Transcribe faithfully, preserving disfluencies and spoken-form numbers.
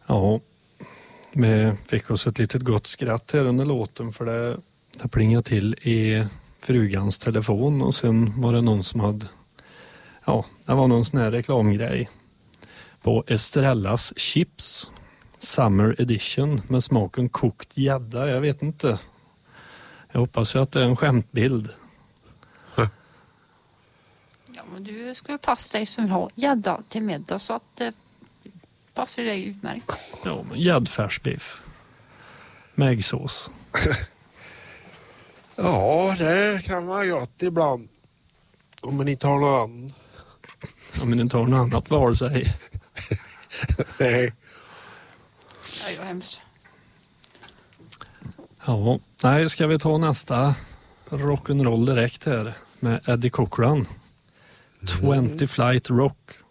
Ja, vi fick oss ett litet gott skratt här under låten för det, det plingade till i frugans telefon och sen var det någon som hade, ja, det var någon sån här reklamgrej på Estrellas chips Summer Edition med smaken kokt gädda. Jag vet inte. Jag hoppas ju att det är en skämtbild. Ja, men du skulle passa dig som har gädda till middag så att det passar dig utmärkt. Ja, men gäddfärsbiff. Med äggsås. Ja, det kan vara gott ibland. Om man inte har något annat. Om man inte har något annat val sig. Nej. Det är ju hemskt. Ja, nej, ska vi ta nästa rock'n'roll direkt här med Eddie Cochran. twenty Flight Rock.